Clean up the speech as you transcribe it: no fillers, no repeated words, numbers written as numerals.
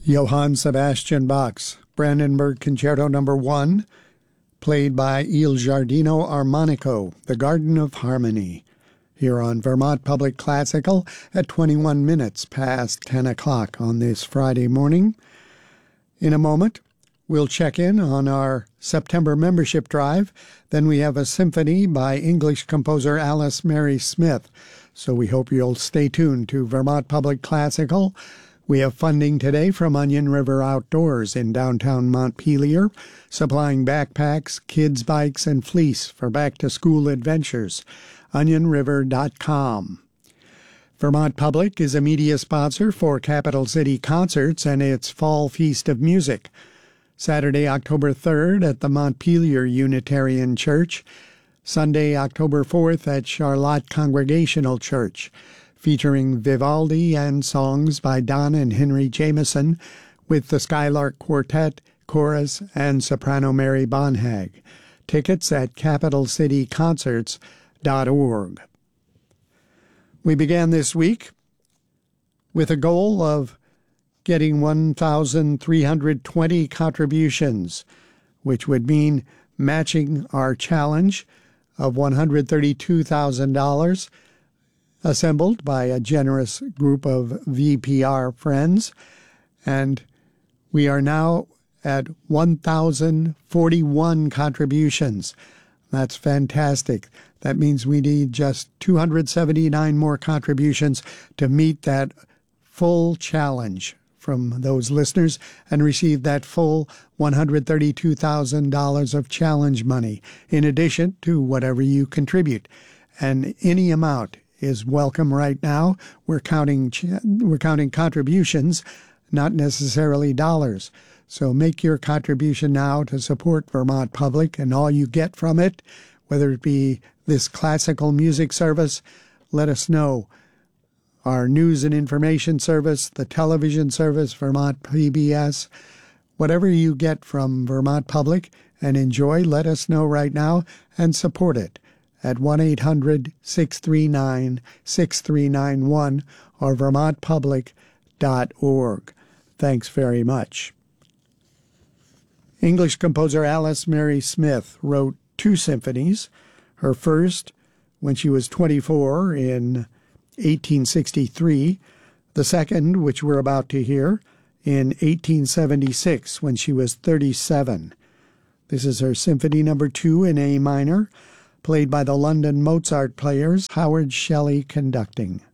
Johann Sebastian Bach's Brandenburg Concerto No. 1, played by Il Giardino Armonico, The Garden of Harmony, here on Vermont Public Classical at 21 minutes past 10 o'clock on this Friday morning. In a moment, we'll check in on our September membership drive. Then we have a symphony by English composer Alice Mary Smith. So we hope you'll stay tuned to Vermont Public Classical. We have funding today from Onion River Outdoors in downtown Montpelier, supplying backpacks, kids' bikes, and fleece for back-to-school adventures. OnionRiver.com. Vermont Public is a media sponsor for Capital City Concerts and its Fall Feast of Music. Saturday, October 3rd at the Montpelier Unitarian Church. Sunday, October 4th at Charlotte Congregational Church, featuring Vivaldi and songs by Don and Henry Jameson with the Skylark Quartet, Chorus, and soprano Mary Bonhag. Tickets at capitalcityconcerts.org. We began this week with a goal of getting 1,320 contributions, which would mean matching our challenge of $132,000 assembled by a generous group of VPR friends. And we are now at 1,041 contributions. That's fantastic. That means we need just 279 more contributions to meet that full challenge from those listeners and receive that full $132,000 of challenge money, in addition to whatever you contribute. And any amount is welcome right now. We're counting contributions, not necessarily dollars. So make your contribution now to support Vermont Public, and all you get from it, whether it be this classical music service, let us know. Our news and information service, the television service, Vermont PBS, whatever you get from Vermont Public and enjoy, let us know right now and support it at 1-800-639-6391 or vermontpublic.org. Thanks very much. English composer Alice Mary Smith wrote 2 symphonies. Her first, when she was 24 in 1863, the second, which we're about to hear, in 1876 when she was 37. This is her Symphony No. 2 in A minor, played by the London Mozart Players, Howard Shelley conducting.